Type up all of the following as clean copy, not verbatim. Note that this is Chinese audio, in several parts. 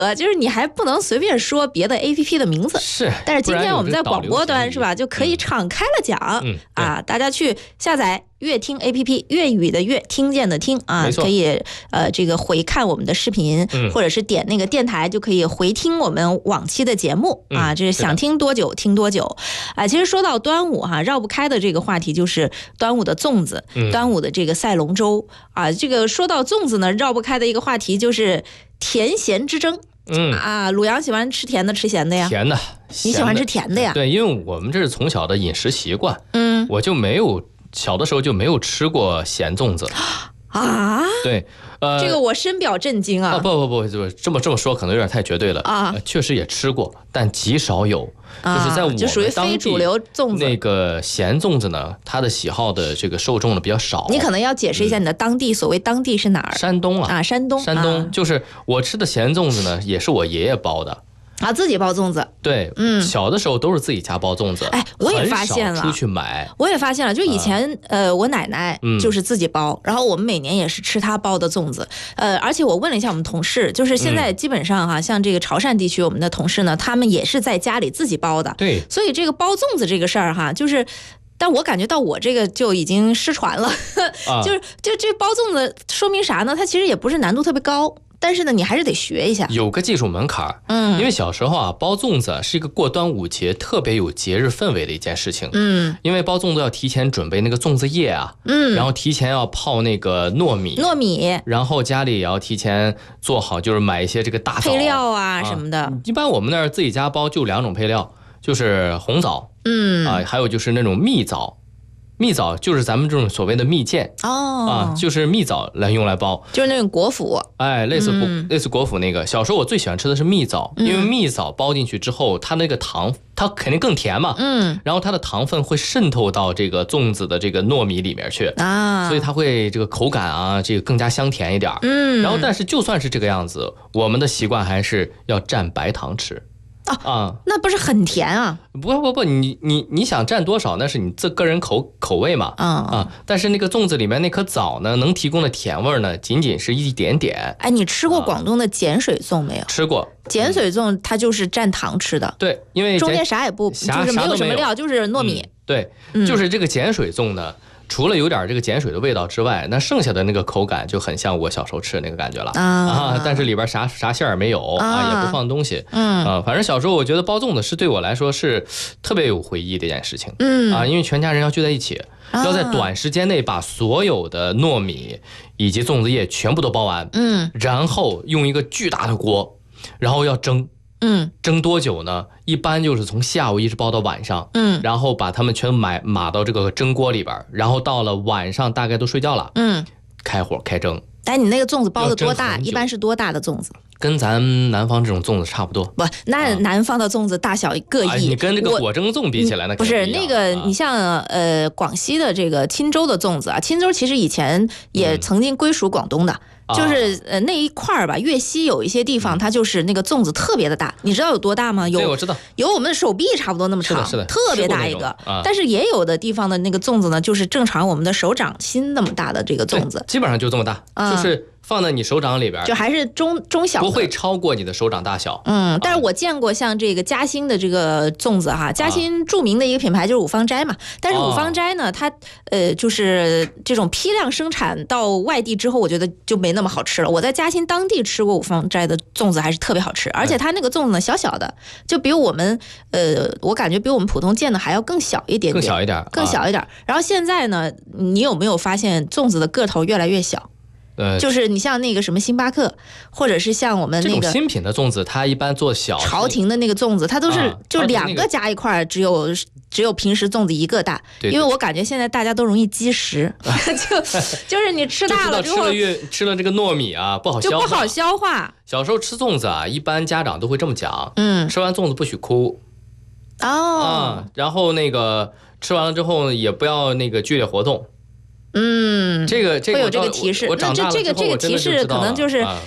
就是你还不能随便说别的 APP 的名字。 是， 但是今天我们在广播端是吧，就可以敞开了讲啊，大家去下载乐听 APP， 粤语的粤，听见的听啊，可以这个回看我们的视频，或者是点那个电台就可以回听我们往期的节目啊，这是想听多久听多久啊。其实说到端午哈，绕不开的这个话题就是端午的粽子，端午的这个赛龙舟啊。这个说到粽子呢，绕不开的一个话题就是甜咸之争。鲁阳喜欢吃甜的吃咸的呀？ 甜的。 你喜欢吃甜的呀？ 对，因为我们这是从小的饮食习惯，我就没有小的时候就没有吃过咸粽子啊。 对， 这个我深表震惊啊！ 不，这么说可能有点太绝对了啊。确实也吃过，但极少有。就是在我们就属于非主流粽子。 那个咸粽子呢，它的喜好的这个受众呢比较少。 你可能要解释一下你的当地，所谓当地是哪儿？ 山东啊， 山东， 就是我吃的咸粽子呢，也是我爷爷包的。 自己包粽子。 对，小的时候都是自己家包粽子。 我也发现了， 出去买。 我也发现了，就以前我奶奶就是自己包，然后我们每年也是吃她包的粽子。而且我问了一下我们同事，就是现在基本上哈，像这个潮汕地区我们的同事呢，他们也是在家里自己包的。 对， 所以这个包粽子这个事儿哈，就是。但我感觉到我这个就已经失传了，就这包粽子说明啥呢？它其实也不是难度特别高，但是呢，你还是得学一下， 有个技术门槛。因为小时候啊，包粽子是一个过端午节特别有节日氛围的一件事情。因为包粽子要提前准备那个粽子叶啊，然后提前要泡那个糯米，然后家里也要提前做好，就是买一些这个大枣配料啊什么的。 一般我们那儿自己家包就2种配料，就是红枣。还有就是那种蜜枣，蜜枣就是咱们这种所谓的蜜饯就是蜜枣来用来包， 就是那种果脯， 类似果脯那个。小时候我最喜欢吃的是蜜枣，因为蜜枣包进去之后，它那个糖它肯定更甜嘛，然后它的糖分会渗透到这个粽子的这个糯米里面去所以它会这个口感啊，这个更加香甜一点。然后但是就算是这个样子，我们的习惯还是要蘸白糖吃。 那不是很甜啊？ 不，你想蘸多少那是你个人口味嘛。但是那个粽子里面那颗枣呢，能提供的甜味呢，仅仅是一点点。 你吃过广东的碱水粽没有？ 吃过。 碱水粽它就是蘸糖吃的。 对，因为中间啥也不，就是没有什么料，就是糯米。 对，就是这个碱水粽呢。除了有点这个碱水的味道之外，那剩下的那个口感就很像我小时候吃的那个感觉了但是里边啥馅儿没有也不放东西。反正小时候我觉得包粽子是对我来说是特别有回忆的一件事情。因为全家人要聚在一起，要在短时间内把所有的糯米以及粽子叶全部都包完。然后用一个巨大的锅，然后要蒸。蒸多久呢？一般就是从下午一直包到晚上。然后把它们全码到这个蒸锅里边，然后到了晚上大概都睡觉了。开火开蒸。 你那个粽子包的多大？一般是多大的粽子？ 跟咱南方这种粽子差不多。 不，那南方的粽子大小各异。 你跟这个果蒸粽比起来呢？ 不是那个，你像广西的这个钦州的粽子啊，钦州其实以前也曾经归属广东的。就是那一块儿吧，粤西有一些地方，它就是那个粽子特别的大，你知道有多大吗？ 对，我知道， 有我们的手臂差不多那么长， 是的， 特别大一个。但是也有的地方的那个粽子呢，就是正常我们的手掌心那么大的这个粽子， 基本上就这么大，就是放在你手掌里边， 就还是中小的， 不会超过你的手掌大小。 但是我见过像这个嘉兴的这个粽子哈，嘉兴著名的一个品牌就是五芳斋嘛，但是五芳斋呢，它就是这种批量生产到外地之后，我觉得就没那么好吃了。我在嘉兴当地吃过五芳斋的粽子，还是特别好吃，而且它那个粽子呢小小的，就比我们我感觉比我们普通见的还要更小一点点，更小一点。然后现在呢，你有没有发现粽子的个头越来越小？就是你像那个什么星巴克，或者是像我们那个这种新品的粽子，它一般做小。 朝廷的那个粽子，它都是就2个加一块，只有平时粽子1个大。因为我感觉现在大家都容易积食，就是你吃大了之后， 吃了这个糯米啊，不好消化。 小时候吃粽子啊，一般家长都会这么讲，吃完粽子不许哭。然后那个吃完了之后也不要那个剧烈活动。这个会有这个提示。那这个提示可能就是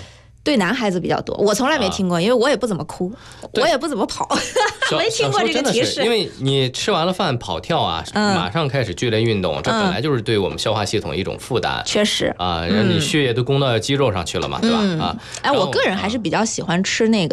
对男孩子比较多，我从来没听过，因为我也不怎么哭，我也不怎么跑，没听过这个提示。 因为你吃完了饭跑跳啊，马上开始剧烈运动，这本来就是对我们消化系统一种负担。 确实啊，让你血液都供到肌肉上去了嘛，对吧？啊， 哎，我个人还是比较喜欢吃那个